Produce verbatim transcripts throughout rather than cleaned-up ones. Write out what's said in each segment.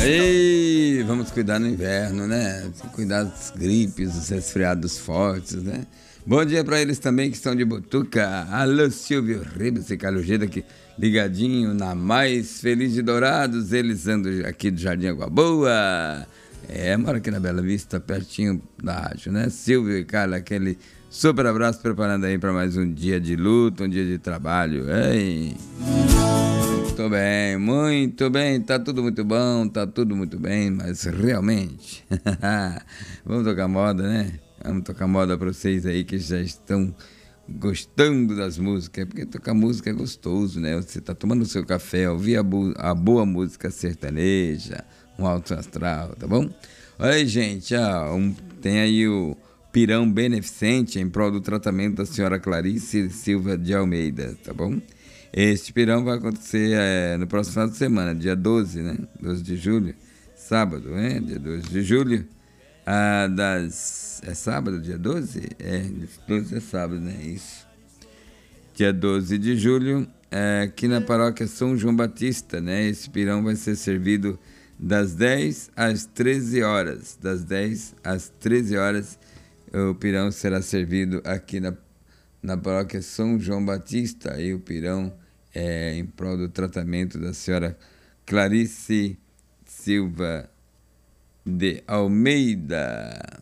Ei, vamos cuidar no inverno, né? Cuidar das gripes, dos resfriados fortes, né? Bom dia para eles também que estão de Botuca. Alô, Silvio Ribas e Calugeda aqui, ligadinho na mais feliz de Dourados. Eles andam aqui do Jardim Água Boa. É, mora aqui na Bela Vista, pertinho da rádio, né? Silvio e Carla, aquele super abraço, preparando aí para mais um dia de luta, um dia de trabalho. Ei! Muito bem, muito bem, tá tudo muito bom, tá tudo muito bem, mas realmente, vamos tocar moda, né? Vamos tocar moda para vocês aí que já estão gostando das músicas, porque tocar música é gostoso, né? Você tá tomando o seu café, ouvir a, bo- a boa música sertaneja, um alto astral, tá bom? Olha aí, gente, ó, um, tem aí o pirão beneficente em prol do tratamento da senhora Clarice Silva de Almeida, tá bom? Este pirão vai acontecer é, no próximo final de semana, dia doze, né? doze de julho, sábado, né? Dia doze de julho, ah, das... É sábado, dia doze? É, doze é sábado, né? Isso. Dia doze de julho, é, aqui na paróquia São João Batista, né? Esse pirão vai ser servido das dez às treze horas. Das dez às treze horas, o pirão será servido aqui na na paróquia São João Batista, aí o pirão é em prol do tratamento da senhora Clarice Silva de Almeida.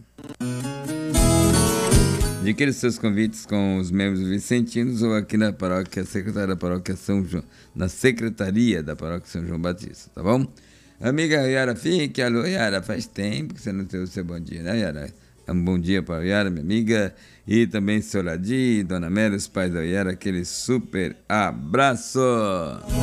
Adquira seus convites com os membros vicentinos ou aqui na paróquia, secretária da paróquia São João, na secretaria da paróquia São João Batista, tá bom? Amiga Yara, fique, alô Yara, faz tempo que você não tem o seu bom dia, né Yara? Um bom dia para a Yara, minha amiga, e também seu Ladi, Dona Mera, os pais da Yara, aquele super abraço!